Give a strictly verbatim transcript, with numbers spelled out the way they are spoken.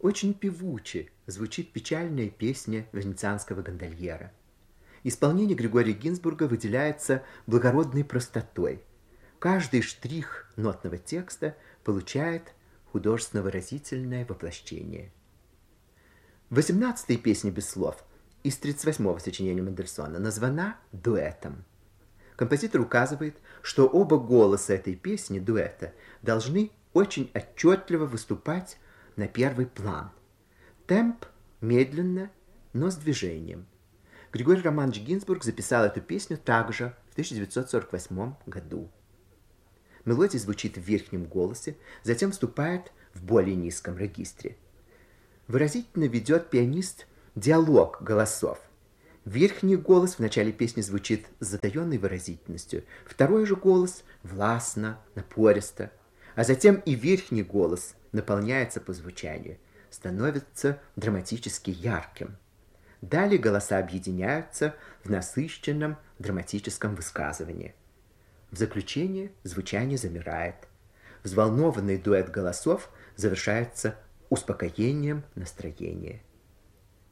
Очень певуче звучит печальная песня венецианского гондольера. Исполнение Григория Гинзбурга выделяется благородной простотой. Каждый штрих нотного текста получает художественно-выразительное воплощение. Восемнадцатая песня без слов из тридцать восьмого сочинения Мендельсона названа дуэтом. Композитор указывает, что оба голоса этой песни, дуэта, должны очень отчетливо выступать на первый план. Темп медленно, но с движением. Григорий Романович Гинзбург записал эту песню также в тысяча девятьсот сорок восьмом году. Мелодия звучит в верхнем голосе, затем вступает в более низком регистре. Выразительно ведет пианист диалог голосов. Верхний голос в начале песни звучит с затаенной выразительностью, второй же голос властно, напористо, а затем и верхний голос наполняется по звучанию, становится драматически ярким. Далее голоса объединяются в насыщенном драматическом высказывании. В заключение звучание замирает. Взволнованный дуэт голосов завершается успокоением настроения.